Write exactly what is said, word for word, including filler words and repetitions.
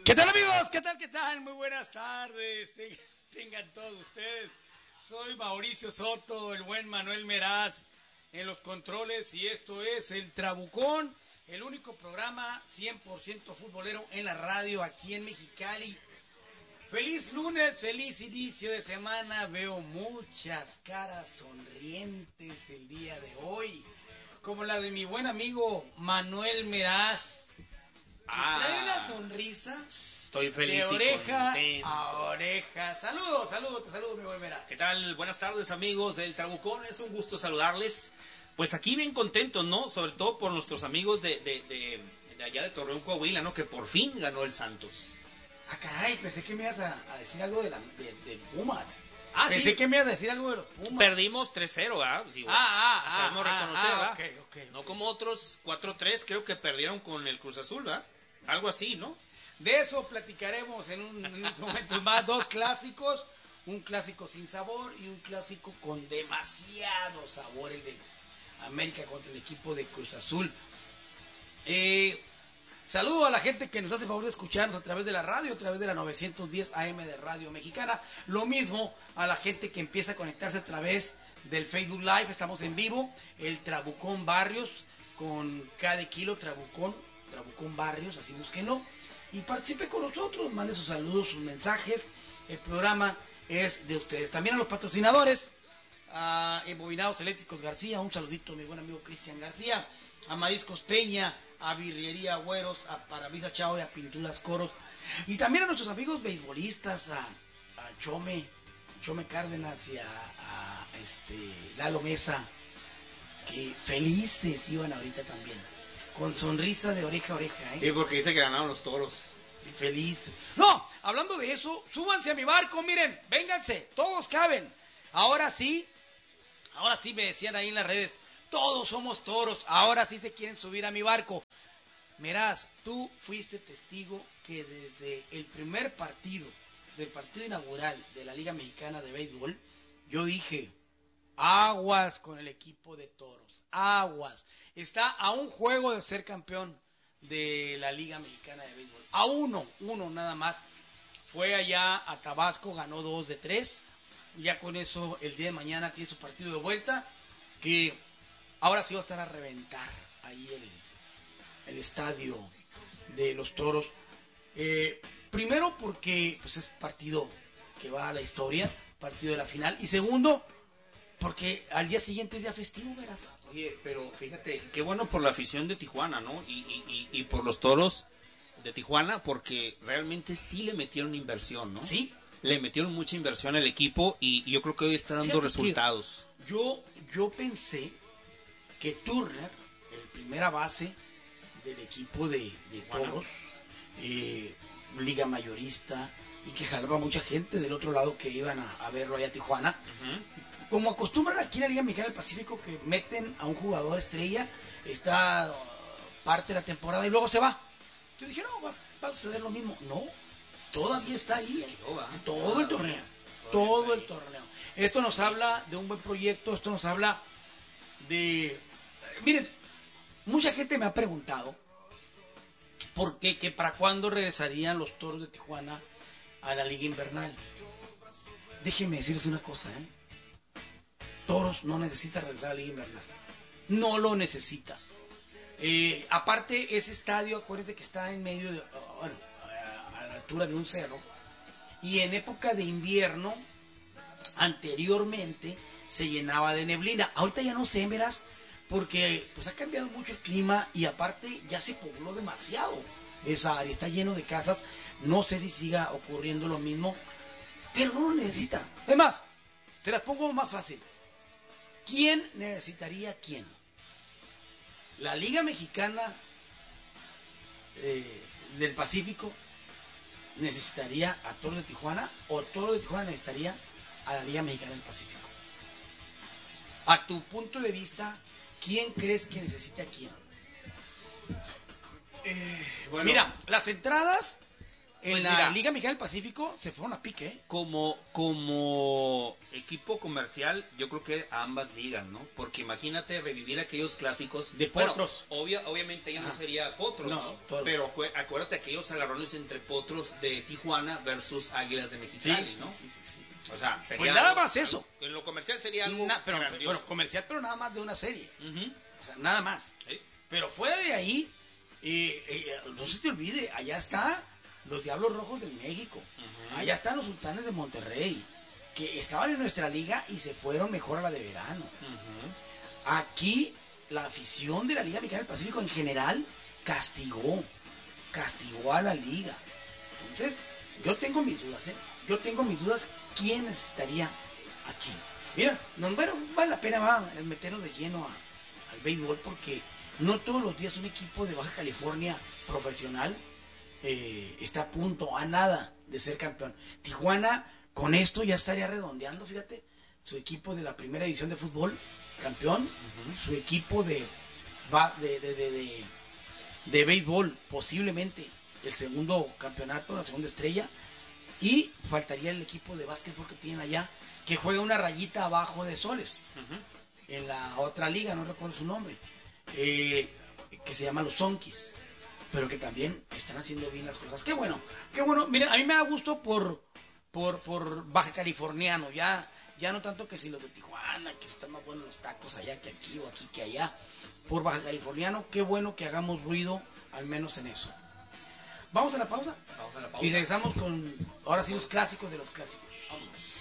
¿Qué tal, amigos? ¿Qué tal? ¿Qué tal? Muy buenas tardes. Tengan todos ustedes. Soy Mauricio Soto, el buen Manuel Meraz en los controles y esto es El Trabucón, el único programa cien por ciento futbolero en la radio aquí en Mexicali. Feliz lunes, feliz inicio de semana. Veo muchas caras sonrientes el día de hoy, como la de mi buen amigo Manuel Meraz. Ah, trae una sonrisa. Estoy feliz. De oreja contento. a oreja. Saludos, saludos, te saludo, mi buen Meraz. ¿Qué tal? Buenas tardes, amigos del Trabucón. Es un gusto saludarles. Pues aquí bien contentos, ¿no? Sobre todo por nuestros amigos de, de, de, de allá de Torreón, Coahuila, ¿no? Que por fin ganó el Santos. Ah, caray, pensé que me ibas a, a decir algo de, la, de, de Pumas. Ah, pensé sí. que me ibas a decir algo de los Pumas. Perdimos tres cero, ¿verdad? Sí, ah, ah, ah, sabemos ah, reconocer, ah, ¿verdad? okay, okay, no okay. como otros cuatro tres, creo que perdieron con el Cruz Azul, ¿verdad? Algo así, ¿no? De eso platicaremos en, un, en unos momentos más. Dos clásicos, un clásico sin sabor y un clásico con demasiado sabor, el de América contra el equipo de Cruz Azul. Eh, saludo a la gente que nos hace favor de escucharnos a través de la radio, a través de la novecientos diez A M de Radio Mexicana. Lo mismo a la gente que empieza a conectarse a través del Facebook Live. Estamos en vivo, el Trabucón Barrios, con cada kilo Trabucón, Trabucón Barrios, así búsquenlo. Y participe con nosotros, mande sus saludos, sus mensajes. El programa es de ustedes. También a los patrocinadores, a Embobinados Eléctricos García, un saludito a mi buen amigo Cristian García, a Mariscos Peña, a Birrería Güeros, a Parabrisas Chao y a Pinturas Coros. Y también a nuestros amigos beisbolistas, a, a Chome, Chome Cárdenas y a, a este, Lalo Mesa, que felices iban ahorita también. Con sonrisa de oreja a oreja, ¿eh? Sí, porque dice que ganaron los Toros. Felices. No, hablando de eso, súbanse a mi barco, miren, vénganse, todos caben. Ahora sí, ahora sí me decían ahí en las redes, todos somos toros, ahora sí se quieren subir a mi barco. Meraz, tú fuiste testigo que desde el primer partido, del partido inaugural de la Liga Mexicana de Béisbol, yo dije, aguas con el equipo de toros, aguas. Está a un juego de ser campeón de la Liga Mexicana de Béisbol. A uno, uno nada más. Fue allá a Tabasco, ganó dos de tres. Ya con eso el día de mañana tiene su partido de vuelta, que ahora sí va a estar a reventar ahí el, el estadio de los toros. Eh, primero porque pues es partido que va a la historia, partido de la final. Y segundo, porque al día siguiente es día festivo, verás. Oye, pero fíjate, qué bueno por la afición de Tijuana, ¿no? Y, y, y, y por los Toros de Tijuana, porque realmente sí le metieron inversión, ¿no? Sí. Le metieron mucha inversión al equipo y, y yo creo que hoy está dando Fíjate resultados. Yo, yo pensé que Turner, el primera base del equipo de, de Toros, eh, liga mayorista, y que jalaba mucha gente del otro lado que iban a, a verlo allá a Tijuana. Uh-huh. Como acostumbran aquí en la Liga Mexicana del Pacífico, que meten a un jugador estrella, está parte de la temporada y luego se va. Yo dije, no, va, va a suceder lo mismo. No, todavía está ahí, ¿eh? todo el torneo, todo el torneo. Esto nos habla de un buen proyecto, esto nos habla de... Miren, mucha gente me ha preguntado por qué, que para cuándo regresarían los Toros de Tijuana a la Liga Invernal. Déjenme decirles una cosa, ¿eh? Toros no necesita regresar a la Liga Invernal. No lo necesita. Eh, aparte, ese estadio, acuérdense que está en medio de, bueno, a, a la altura de un cerro. Y en época de invierno, anteriormente, se llenaba de neblina. Ahorita ya no sé, verás, porque pues ha cambiado mucho el clima y aparte ya se pobló demasiado esa área. Está lleno de casas. No sé si siga ocurriendo lo mismo, pero no lo necesita. Es más, te las pongo más fácil. ¿Quién necesitaría quién? La Liga Mexicana eh, del Pacífico necesitaría a Toros de Tijuana, o Toros de Tijuana necesitaría a la Liga Mexicana del Pacífico. A tu punto de vista, ¿quién crees que necesita a quién? Eh, bueno. Mira, las entradas En Pues la mira, Liga Mexicana del Pacífico se fueron a pique, ¿eh? Como, como equipo comercial, yo creo que a ambas ligas, ¿no? Porque imagínate revivir aquellos clásicos. De Bueno, potros. obvia- obviamente ya no Ajá. sería potros, No, ¿no? toros. Pero acu- acuérdate aquellos agarrones entre potros de Tijuana versus Águilas de Mexicali, ¿no? sí, sí, sí. O sea, sería. Pues nada algo- más eso. En lo comercial sería algo Na- pero, grandioso. bueno, comercial, pero nada más de una serie. Ujú. O sea, nada más. Sí. Pero fuera de ahí, eh, eh, no se te olvide, allá está los Diablos Rojos del México. Ujú. Allá están los Sultanes de Monterrey, que estaban en nuestra liga y se fueron mejor a la de verano. Ujú. Aquí, la afición de la Liga Mexicana del Pacífico en general castigó, castigó a la liga. Entonces, yo tengo mis dudas, ¿eh? Yo tengo mis dudas, ¿quién estaría aquí? Mira, no, bueno, vale la pena va, meternos de lleno a- al béisbol porque no todos los días un equipo de Baja California profesional eh, está a punto, a nada de ser campeón. Tijuana con esto ya estaría redondeando, fíjate, su equipo de la primera división de fútbol, campeón, uh-huh. Su equipo de, va- de, de, de, de, de béisbol, posiblemente el segundo campeonato, la segunda estrella, y faltaría el equipo de básquetbol que tienen allá, que juega una rayita abajo de Soles, uh-huh. En la otra liga, no recuerdo su nombre, eh, que se llama los Zonkis, pero que también están haciendo bien las cosas. Qué bueno, qué bueno. Miren, a mí me da gusto por, por, por Baja Californiano, ya, ya no tanto que si los de Tijuana, que están más buenos los tacos allá que aquí o aquí que allá. Por Baja Californiano, qué bueno que hagamos ruido, al menos en eso. Vamos a la pausa. Vamos a la pausa. Y regresamos con, ahora sí, los clásicos de los clásicos. Vamos.